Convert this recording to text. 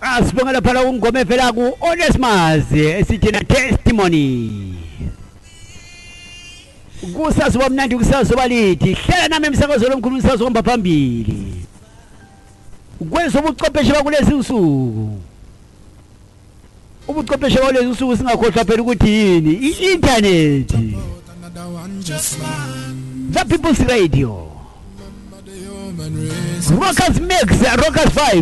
Asibongela phala ungome phela ku Onesmus esithi na testimony. Kusaziwa mnandi kusaziwa lithi hlela nami emsakazo lomkhulu umsakazo ohamba phambili. Kwenza ubuchwepheshe bakulezi usuku. Ubuchwepheshe bakulezi usuku singakhohlwa phela ukuthi yini i-internet. The People's Radio. Rockers Mix, Rockers Vibe.